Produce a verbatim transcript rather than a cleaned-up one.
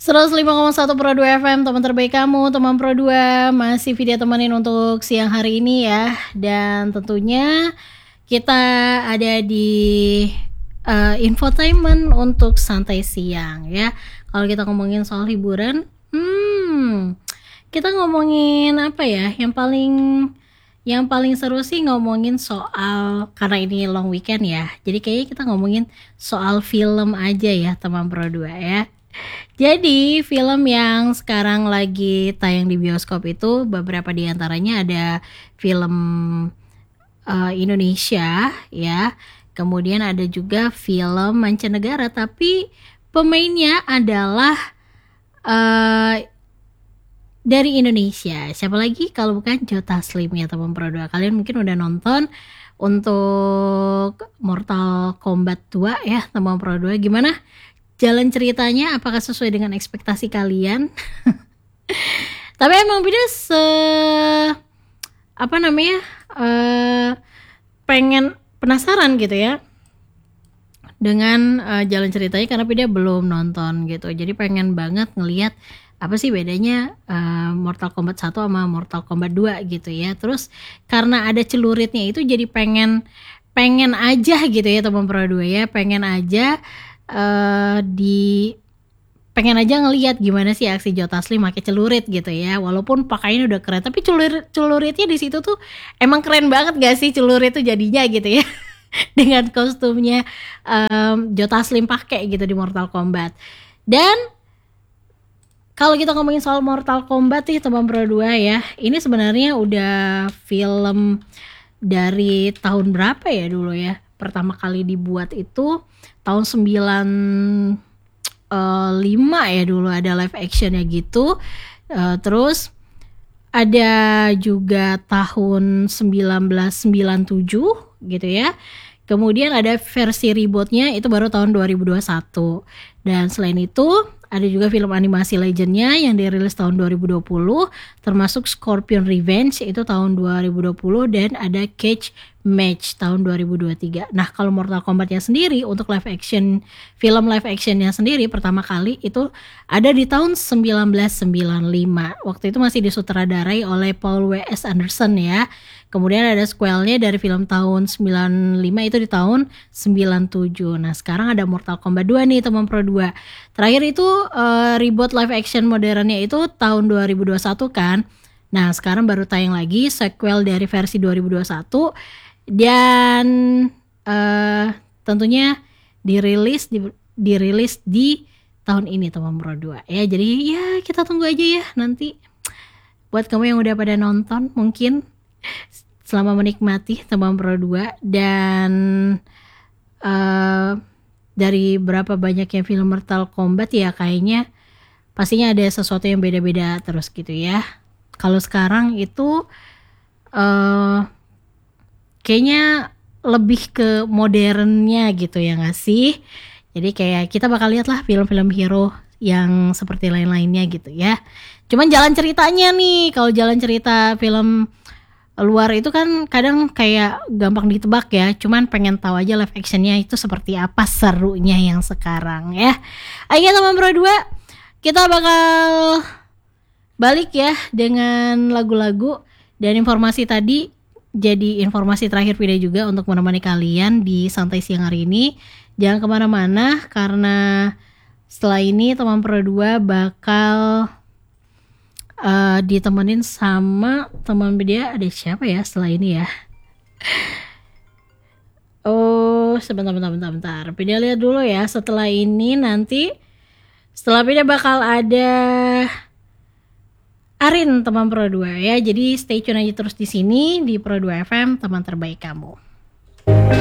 seratus lima koma satu Pro dua F M, teman terbaik kamu, teman Pro dua. Masih video temenin untuk siang hari ini ya. Dan tentunya kita ada di uh, infotainment untuk santai siang ya. Kalau kita ngomongin soal hiburan, hmm, kita ngomongin apa ya? Yang paling yang paling seru sih ngomongin soal, karena ini long weekend ya. Jadi kayaknya kita ngomongin soal film aja ya, teman Pro dua ya. Jadi film yang sekarang lagi tayang di bioskop itu beberapa diantaranya ada film uh, Indonesia ya, kemudian ada juga film mancanegara tapi pemainnya adalah uh, dari Indonesia. Siapa lagi kalau bukan Joe Taslim ya teman Pro dua. Kalian mungkin udah nonton untuk Mortal Kombat dua ya teman Pro dua. Gimana jalan ceritanya, apakah sesuai dengan ekspektasi kalian? Tapi emang beda se apa namanya uh, pengen penasaran gitu ya dengan uh, jalan ceritanya, karena beda belum nonton gitu. Jadi pengen banget ngelihat apa sih bedanya uh, Mortal Kombat satu sama Mortal Kombat dua gitu ya. Terus karena ada celuritnya itu jadi pengen pengen aja gitu ya teman Pro dua ya, pengen aja Uh, di pengen aja ngelihat gimana sih aksi Joe Taslim pakai celurit gitu ya. Walaupun pakaiannya udah keren, tapi celurit celuritnya di situ tuh emang keren banget gak sih celurit tuh jadinya gitu ya. Dengan kostumnya um, Joe Taslim pakai gitu di Mortal Kombat. Dan kalau kita ngomongin soal Mortal Kombat nih teman Pro dua ya, ini sebenarnya udah film dari tahun berapa ya dulu ya. Pertama kali dibuat itu tahun sembilan lima ya dulu, ada live actionnya gitu. Uh, terus ada juga tahun sembilan belas sembilan puluh tujuh gitu ya. Kemudian ada versi rebootnya itu baru tahun dua ribu dua puluh satu. Dan selain itu ada juga film animasi Legendnya yang dirilis tahun dua ribu dua puluh, termasuk Scorpion Revenge itu tahun dua ribu dua puluh, dan ada Cage Match tahun dua ribu dua puluh tiga. Nah kalau Mortal Kombatnya sendiri untuk live action, film live actionnya sendiri pertama kali itu ada di tahun sembilan belas sembilan puluh lima. Waktu itu masih disutradarai oleh Paul W S Anderson ya. Kemudian ada sequelnya dari film tahun sembilan puluh lima itu di tahun sembilan puluh tujuh. Nah sekarang ada Mortal Kombat dua nih teman Pro dua. Terakhir itu uh, reboot live action modernnya itu tahun dua ribu dua puluh satu kan. Nah sekarang baru tayang lagi sequel dari versi dua ribu dua puluh satu. Dan uh, tentunya dirilis di, dirilis di tahun ini teman Pro dua ya. Jadi ya kita tunggu aja ya nanti. Buat kamu yang udah pada nonton mungkin selama menikmati teman Pro dua. Dan uh, dari berapa banyaknya film Mortal Kombat ya kayaknya pastinya ada sesuatu yang beda-beda terus gitu ya. Kalau sekarang itu uh, kayaknya lebih ke modernnya gitu ya gak sih. Jadi kayak kita bakal lihat lah film-film hero yang seperti lain-lainnya gitu ya. Cuman jalan ceritanya nih, kalau jalan cerita film luar itu kan kadang kayak gampang ditebak ya. Cuman pengen tahu aja live actionnya itu seperti apa serunya yang sekarang ya. Ayo teman Pro dua, kita bakal balik ya dengan lagu-lagu dan informasi tadi. Jadi informasi terakhir video juga untuk menemani kalian di santai siang hari ini. Jangan kemana-mana karena setelah ini teman Pro dua bakal uh, ditemenin sama teman dia. Ada siapa ya setelah ini ya? Oh sebentar bentar bentar bentar. Video lihat dulu ya. Setelah ini nanti setelah video bakal ada Arin teman Pro dua ya. Jadi stay tune aja terus di sini di Pro dua F M, teman terbaik kamu.